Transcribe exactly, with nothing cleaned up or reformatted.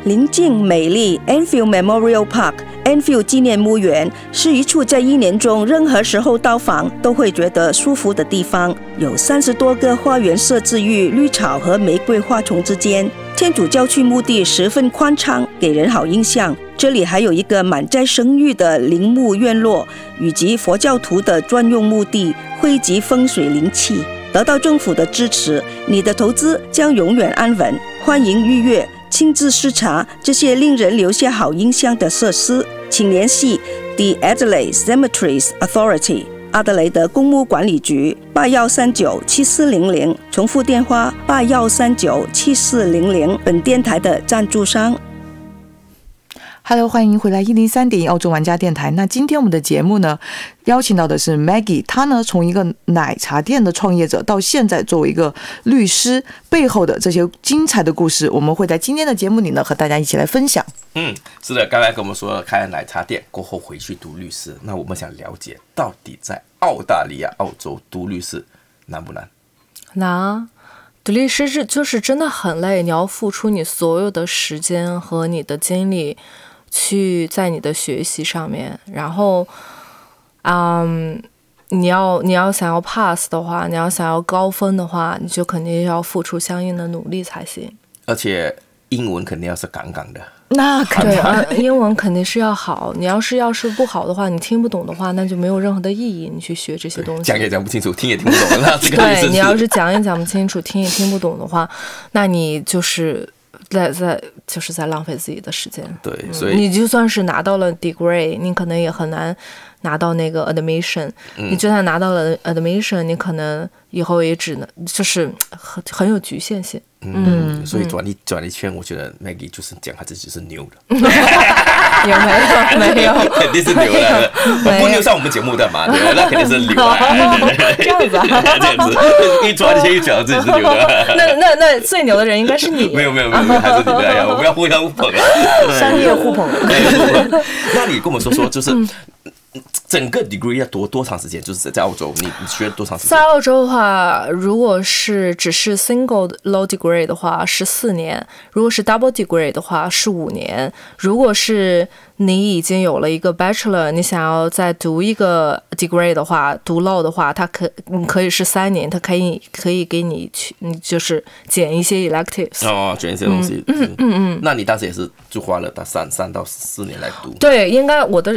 宁静美丽 Enfield Memorial Park Enfield 纪念墓园是一处在一年中任何时候到访都会觉得舒服的地方，有三十多个花园设置于绿草和玫瑰花丛之间。天主教区墓地十分宽敞，给人好印象。这里还有一个满载生育的陵墓院落，以及佛教徒的专用墓地，汇集风水灵气。得到政府的支持，你的投资将永远安稳。欢迎预约，亲自视察这些令人留下好印象的设施，请联系 The Adelaide Cemeteries Authority 阿德雷德公墓管理局八一三九七四零零，重复电话八一三九七四零零。本电台的赞助商。 Hello， 欢迎回来一零三点一澳洲玩家电台。那今天我们的节目呢，邀请到的是 Maggie， 她呢从一个奶茶店的创业者到现在作为一个律师，背后的这些精彩的故事，我们会在今天的节目里呢和大家一起来分享。 嗯，是的，刚才跟我们说开了奶茶店过后回去读律师，那我们想了解到底在澳大利亚、澳洲读律师难不难？ 难啊。读律师是就是真的很累，你要付出你所有的时间和你的精力去在你的学习上面，然后，嗯，你要你要想要 pass 的话，你要想要高分的话，你就肯定要付出相应的努力才行。 而且英文肯定要是杠杠的。 那肯定、 啊，英文肯定是要好。你要是要是不好的话，你听不懂的话，那就没有任何的意义。你去学这些东西， 讲也讲不清楚，听也听不懂。那这个对，你要是讲也讲不清楚，听也听不懂的话，那你就是在在就是在浪费自己的时间。 对，所以、 嗯、你就算是拿到了 degree， 你可能也很难拿到那个 admission、嗯。你就算拿到了 admission， 你可能以后也只能就是很很有局限性。 嗯，所以转一转一圈，我觉得 Maggie 就是讲他自己是牛的， 有没有？没有， 肯定是牛的，不牛上我们节目的嘛，对吧？那肯定是牛的， 这样子啊， 这样子，一转一圈一讲自己是牛的。 那那那最牛的人应该是你。 没有没有没有，还是你的呀，我们要互相互捧啊， 商业互捧。 那你跟我们说说，就是。整个 degree 要多多长时间？就是在澳洲，你你学了多长时间？ 在澳洲的话，如果是只是 single law degree 的话，十四年；如果是 double degree 的话，是五年；如果是你已经有了一个 bachelor， 你想要再读一个 degree 的话，读 law 的话，它可可以是三年，它可以可以给你去，你就是减一些 electives。 哦，减一些东西。 嗯嗯嗯。 那你当时也是就花了三三到四年来读？ 对，应该我的